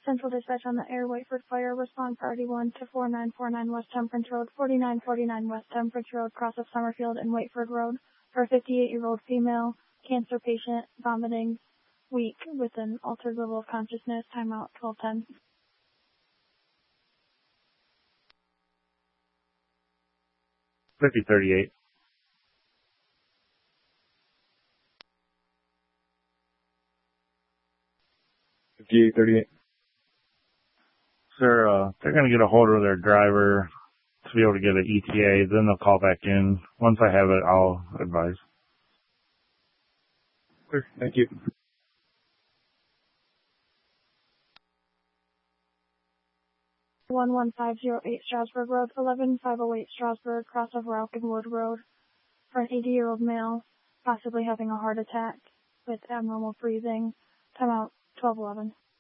Central Dispatch on the air, Whiteford Fire, respond priority 1 to 4949 West Temperance Road, 4949 West Temperance Road, cross of Summerfield and Whiteford Road, for a 58-year-old female, cancer patient, vomiting, weak, with an altered level of consciousness, timeout 1210. 5038. Sir, they're going to get a hold of their driver to be able to get an ETA, then they'll call back in. Once I have it, I'll advise. Sure, thank you. 11508 Strasburg Road, 11508 Strasburg, cross of Rauch and Wood Road, for an 80-year-old male, possibly having a heart attack with abnormal breathing, timeout 1211.